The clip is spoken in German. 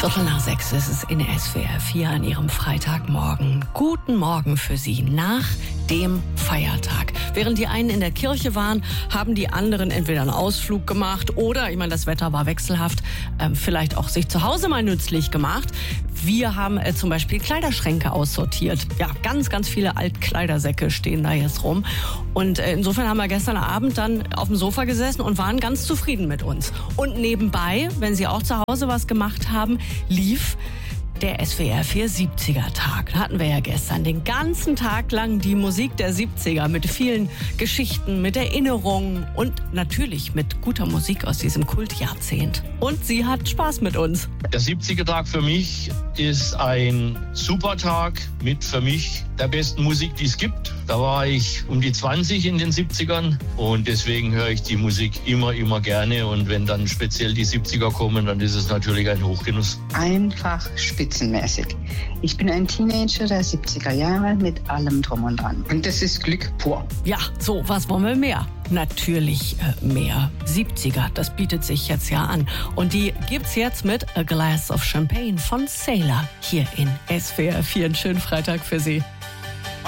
5:15 ist es in SWR 4 an Ihrem Freitagmorgen. Guten Morgen für Sie nach dem Feiertag. Während die einen in der Kirche waren, haben die anderen entweder einen Ausflug gemacht oder, ich meine, das Wetter war wechselhaft, vielleicht auch sich zu Hause mal nützlich gemacht. Wir haben zum Beispiel Kleiderschränke aussortiert. Ja, ganz, ganz viele Altkleidersäcke stehen da jetzt rum. Und insofern haben wir gestern Abend dann auf dem Sofa gesessen und waren ganz zufrieden mit uns. Und nebenbei, wenn Sie auch zu Hause was gemacht haben, lief der SWR 4 70er-Tag. Da hatten wir ja gestern den ganzen Tag lang die Musik der 70er mit vielen Geschichten, mit Erinnerungen und natürlich mit guter Musik aus diesem Kultjahrzehnt. Und sie hat Spaß mit uns. Der 70er-Tag für mich ist ein super Tag mit für mich der besten Musik, die es gibt. Da war ich um die 20 in den 70ern und deswegen höre ich die Musik immer gerne. Und wenn dann speziell die 70er kommen, dann ist es natürlich ein Hochgenuss. Einfach spitzenmäßig. Ich bin ein Teenager der 70er Jahre mit allem drum und dran. Und das ist Glück pur. Ja, so, was wollen wir mehr? Natürlich mehr. 70er, das bietet sich jetzt ja an. Und die gibt's jetzt mit A Glass of Champagne von Sailor hier in SWR 4. Einen schönen Freitag für Sie.